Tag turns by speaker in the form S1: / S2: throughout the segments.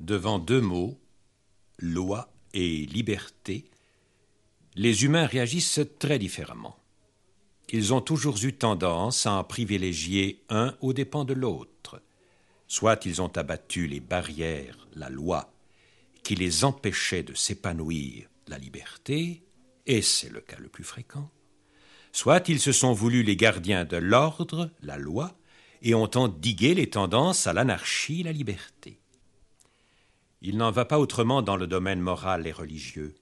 S1: Devant deux mots, loi et liberté, les humains réagissent très différemment. Ils ont toujours eu tendance à en privilégier un aux dépens de l'autre. Soit ils ont abattu les barrières, la loi, qui les empêchait de s'épanouir, la liberté, et c'est le cas le plus fréquent. Soit ils se sont voulus les gardiens de l'ordre, la loi, et ont endigué les tendances à l'anarchie, la liberté. Il n'en va pas autrement dans le domaine moral et religieux.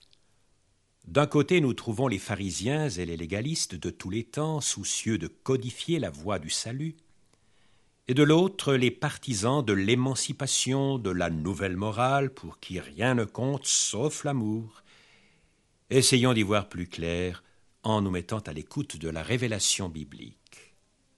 S1: D'un côté, nous trouvons les pharisiens et les légalistes de tous les temps, soucieux de codifier la voie du salut, et de l'autre, les partisans de l'émancipation, de la nouvelle morale, pour qui rien ne compte sauf l'amour. Essayons d'y voir plus clair en nous mettant à l'écoute de la révélation biblique.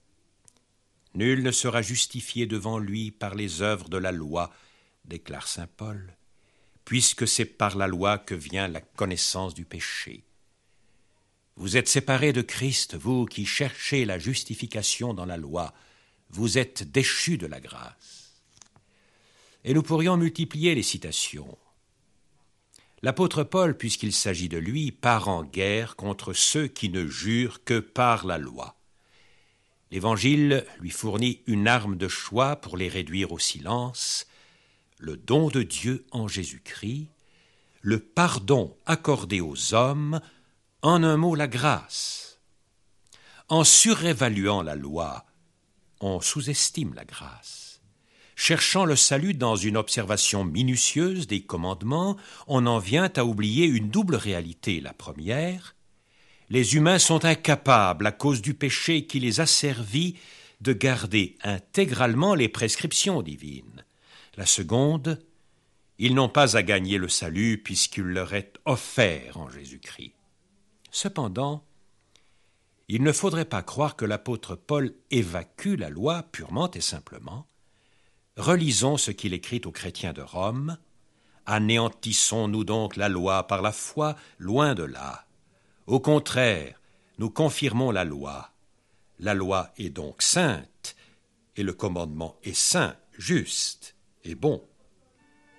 S1: Nul ne sera justifié devant lui par les œuvres de la loi, déclare saint Paul, puisque c'est par la loi que vient la connaissance du péché. Vous êtes séparés de Christ, vous qui cherchez la justification dans la loi, vous êtes déchus de la grâce. Et nous pourrions multiplier les citations. L'apôtre Paul, puisqu'il s'agit de lui, part en guerre contre ceux qui ne jurent que par la loi. L'Évangile lui fournit une arme de choix pour les réduire au silence, le don de Dieu en Jésus-Christ, le pardon accordé aux hommes, en un mot la grâce. En surévaluant la loi, on sous-estime la grâce. Cherchant le salut dans une observation minutieuse des commandements, on en vient à oublier une double réalité. La première, les humains sont incapables, à cause du péché qui les asservit, de garder intégralement les prescriptions divines. La seconde, ils n'ont pas à gagner le salut puisqu'il leur est offert en Jésus-Christ. Cependant, il ne faudrait pas croire que l'apôtre Paul évacue la loi purement et simplement. Relisons ce qu'il écrit aux chrétiens de Rome. Anéantissons-nous donc la loi par la foi? Loin de là. Au contraire, nous confirmons la loi. La loi est donc sainte, et le commandement est saint, juste et bon.